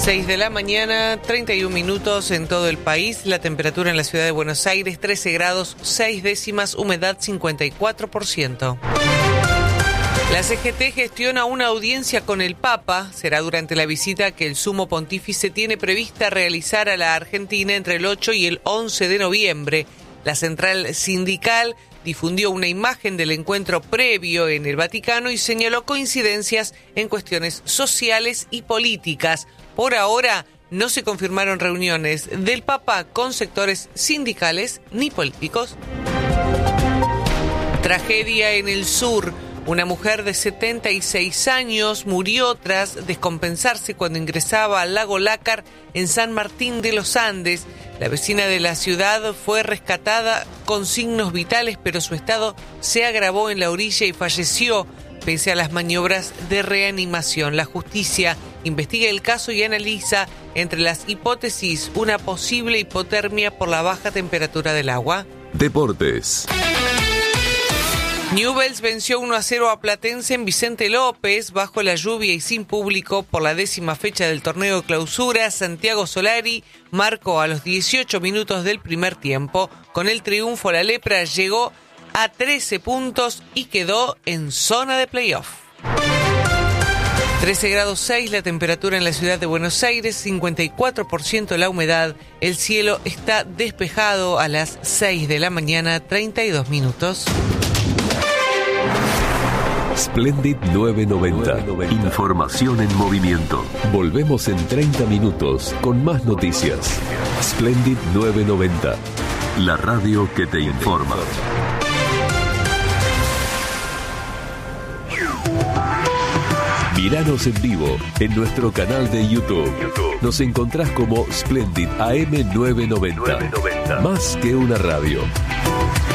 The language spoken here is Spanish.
6 de la mañana, 31 minutos en todo el país. La temperatura en la ciudad de Buenos Aires, 13 grados 6 décimas, humedad 54%. La CGT gestiona una audiencia con el Papa. Será durante la visita que el sumo pontífice tiene prevista realizar a la Argentina entre el 8 y el 11 de noviembre. La central sindical difundió una imagen del encuentro previo en el Vaticano y señaló coincidencias en cuestiones sociales y políticas. Por ahora no se confirmaron reuniones del Papa con sectores sindicales ni políticos. Tragedia en el sur. Una mujer de 76 años murió tras descompensarse cuando ingresaba al lago Lácar en San Martín de los Andes. La vecina de la ciudad fue rescatada con signos vitales, pero su estado se agravó en la orilla y falleció pese a las maniobras de reanimación. La justicia investiga el caso y analiza entre las hipótesis una posible hipotermia por la baja temperatura del agua. Deportes. Newell's venció 1-0 a Platense en Vicente López bajo la lluvia y sin público por la 10ª fecha del torneo Clausura. Santiago Solari marcó a los 18 minutos del primer tiempo. Con el triunfo, la Lepra llegó a 13 puntos y quedó en zona de playoff. 13 grados 6 la temperatura en la ciudad de Buenos Aires, 54% la humedad. El cielo está despejado a las 6 de la mañana, 32 minutos. Splendid 990. Información en movimiento. Volvemos en 30 minutos con más noticias. Splendid 990. La radio que te informa. Míranos en vivo en nuestro canal de YouTube. Nos encontrás como Splendid AM 990. Más que una radio.